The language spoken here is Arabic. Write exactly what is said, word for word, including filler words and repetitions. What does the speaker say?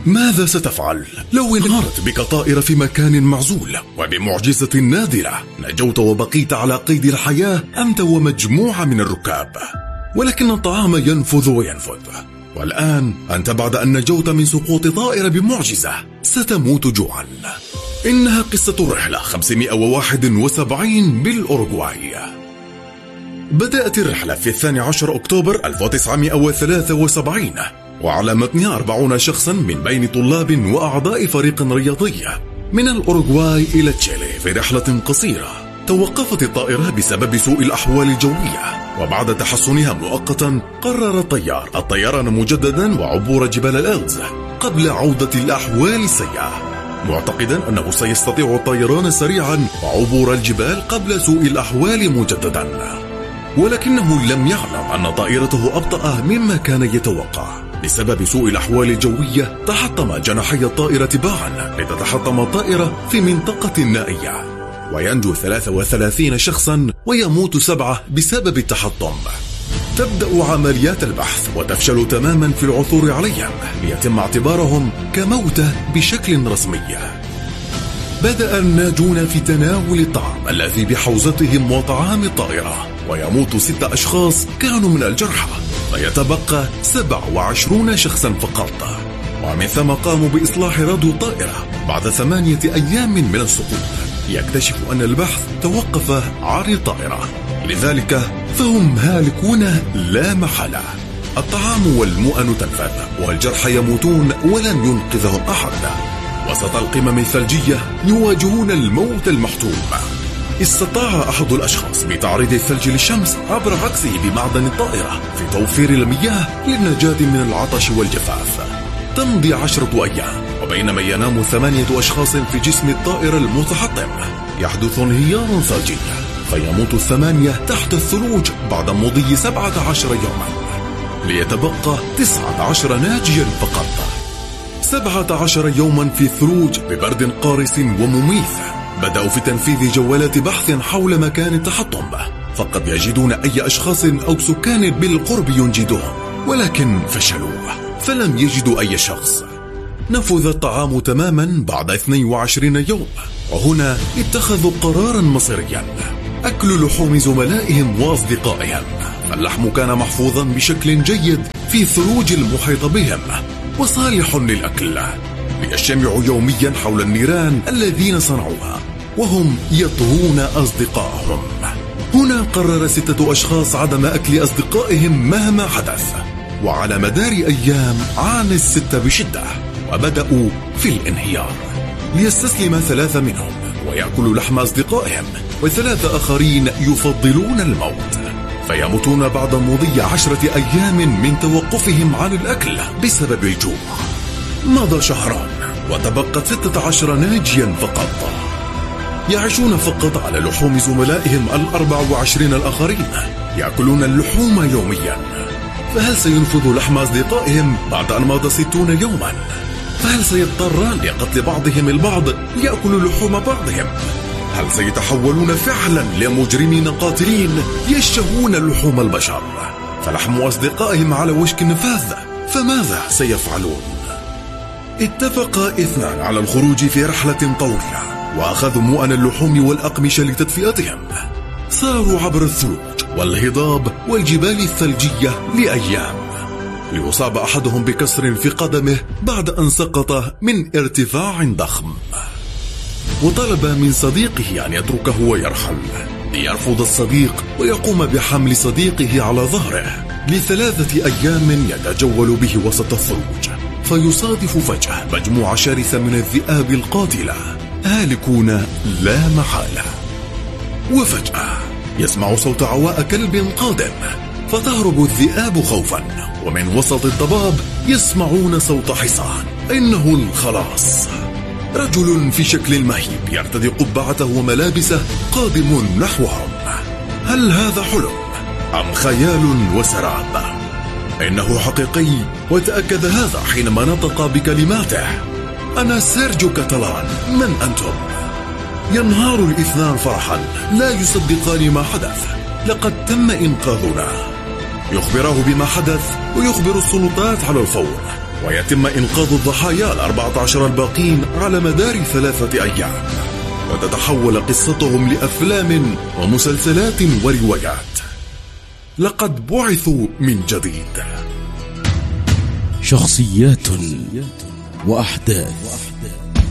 ماذا ستفعل لو انهارت بك طائرة في مكان معزول وبمعجزة نادرة نجوت وبقيت على قيد الحياة أنت ومجموعة من الركاب، ولكن الطعام ينفذ وينفذ، والآن أنت بعد أن نجوت من سقوط طائرة بمعجزة ستموت جوعا. إنها قصة الرحلة خمسمائة وواحد وسبعين بالأوروغواي. بدأت الرحلة في الثاني عشر أكتوبر ألف وتسعمائة وثلاثة وسبعين، وعلى متنها أربعون شخصا من بين طلاب وأعضاء فريق رياضي من الأوروغواي إلى تشيلي في رحلة قصيرة. توقفت الطائرة بسبب سوء الأحوال الجوية، وبعد تحسنها مؤقتا قرر الطيار الطيران مجددا وعبور جبال الألز قبل عودة الأحوال السيئة، معتقدا أنه سيستطيع الطيران سريعا وعبور الجبال قبل سوء الأحوال مجددا، ولكنه لم يعلم أن طائرته أبطأ مما كان يتوقع. بسبب سوء الأحوال الجوية تحطم جناحي الطائرة تباعا لتتحطم الطائرة في منطقة نائية، وينجو ثلاثة وثلاثين شخصا ويموت سبعة بسبب التحطم. تبدأ عمليات البحث وتفشل تماما في العثور عليهم ليتم اعتبارهم كموتى بشكل رسمي. بدأ الناجون في تناول الطعام الذي بحوزتهم وطعام الطائرة، ويموت ست أشخاص كانوا من الجرحى، فيتبقى سبع وعشرون شخصا فقط. ومن ثم قاموا بإصلاح راديو الطائرة بعد ثمانية أيام من السقوط، يكتشف أن البحث توقف عن الطائرة، لذلك فهم هالكون لا محالة. الطعام والمؤن تنفذ والجرحى يموتون ولن ينقذهم أحد. وسط القمم الثلجية يواجهون الموت المحتوم. استطاع أحد الأشخاص بتعريض الثلج للشمس عبر عكسه بمعدن الطائرة في توفير المياه للنجاة من العطش والجفاف. تمضي عشرة أيام، وبينما ينام ثمانية أشخاص في جسم الطائرة المتحطم يحدث انهيار ثلجي، فيموت الثمانية تحت الثلوج بعد مضي سبعة عشر يوما، ليتبقى تسعة عشر ناجيا فقط. سبعة عشر يوما في الثلوج ببرد قارس ومميت. بدأوا في تنفيذ جولات بحث حول مكان التحطم، فقد يجدون أي أشخاص أو سكان بالقرب ينجدهم، ولكن فشلوا فلم يجدوا أي شخص. نفذ الطعام تماما بعد اثنين وعشرين يوم، وهنا اتخذوا قرارا مصيريا: أكل لحوم زملائهم وأصدقائهم، فاللحم كان محفوظا بشكل جيد في الثلوج المحيطة بهم وصالح للأكل. ليجتمعوا يوميا حول النيران الذين صنعوها وهم يطهون أصدقائهم. هنا قرر ستة أشخاص عدم أكل أصدقائهم مهما حدث، وعلى مدار أيام عانى الستة بشدة وبدأوا في الانهيار. ليستسلم ثلاثة منهم ويأكلوا لحم أصدقائهم، وثلاثة آخرين يفضلون الموت فيموتون بعد مضي عشرة أيام من توقفهم عن الأكل بسبب الجوع. مضى شهران وتبقت ستة عشر ناجيا فقط، يعيشون فقط على لحوم زملائهم الأربع وعشرين الآخرين، يأكلون اللحوم يوميا. فهل سينفذوا لحم أصدقائهم بعد أن مضى ستون يوما؟ فهل سيضطران لقتل بعضهم البعض ليأكلوا لحوم بعضهم؟ هل سيتحولون فعلا لمجرمين قاتلين يشتهون لحوم البشر؟ فلحم أصدقائهم على وشك النفاذ، فماذا سيفعلون؟ اتفق اثنان على الخروج في رحلة طويلة، وأخذوا مؤن اللحوم والأقمشة لتدفئتهم. ساروا عبر الثلوج والهضاب والجبال الثلجية لأيام، ليصاب أحدهم بكسر في قدمه بعد أن سقط من ارتفاع ضخم، وطلب من صديقه أن يتركه ويرحل. ليرفض الصديق ويقوم بحمل صديقه على ظهره لثلاثة أيام يتجول به وسط الثلوج، فيصادف فجأة مجموعة شرسة من الذئاب القاتلة هالكون لا محالة. وفجأة يسمع صوت عواء كلب قادم، فتهرب الذئاب خوفا، ومن وسط الضباب يسمعون صوت حصان. إنه الخلاص، رجل في شكل مهيب يرتدي قبعته وملابسه قادم نحوهم. هل هذا حلم أم خيال وسراب؟ إنه حقيقي، وتأكد هذا حينما نطق بكلماته: أنا سيرجيو كاتالان، من أنتم؟ ينهار الاثنان فرحا، لا يصدقان ما حدث، لقد تم إنقاذنا. يخبره بما حدث ويخبر السلطات على الفور، ويتم إنقاذ الضحايا الأربعة عشر الباقين على مدار ثلاثة أيام، وتتحول قصتهم لأفلام ومسلسلات وروايات. لقد بعثوا من جديد. شخصيات وأحداث